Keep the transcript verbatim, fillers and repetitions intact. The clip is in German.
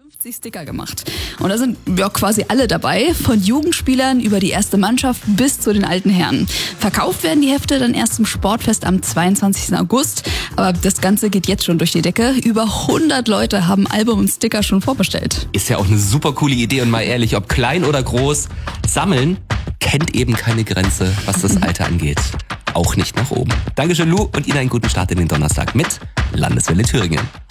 fünfzig Sticker gemacht. Und da sind ja quasi alle dabei, von Jugendspielern über die erste Mannschaft bis zu den alten Herren. Verkauft werden die Hefte dann erst zum Sportfest am zweiundzwanzigsten August. Aber das Ganze geht jetzt schon durch die Decke. Über hundert Leute haben Album und Sticker schon vorbestellt. Ist ja auch eine super coole Idee und mal ehrlich, ob klein oder groß, sammeln kennt eben keine Grenze, was das Alter angeht. Auch nicht nach oben. Dankeschön, Lou, und Ihnen einen guten Start in den Donnerstag mit Landeswelle Thüringen.